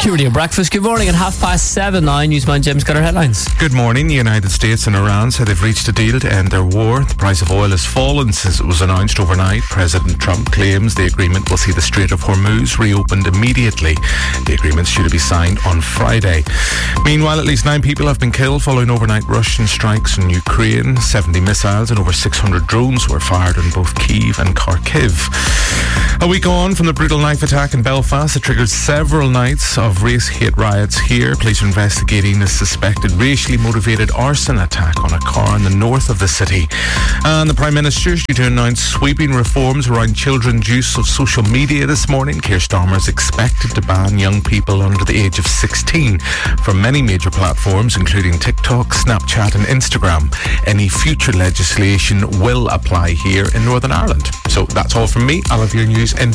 Pure Radio Breakfast. Good morning at 7:30 now. Newsman Jim's got our headlines. Good morning. The United States and Iran said they've reached a deal to end their war. The price of oil has fallen since it was announced overnight. President Trump claims the agreement will see the Strait of Hormuz reopened immediately. The agreement's due to be signed on Friday. Meanwhile, at least 9 people have been killed following overnight Russian strikes in Ukraine. 70 missiles and over 600 drones were fired on both Kyiv and Kharkiv. A week on from the brutal knife attack in Belfast, it triggered several nights of race-hate riots here. Police are investigating a suspected racially motivated arson attack on a car in the north of the city. And the Prime Minister is due to announce sweeping reforms around children's use of social media this morning. Keir Starmer is expected to ban young people under the age of 16 from many major platforms, including TikTok, Snapchat and Instagram. Any future legislation will apply here in Northern Ireland. So that's all from me. I'll have your news in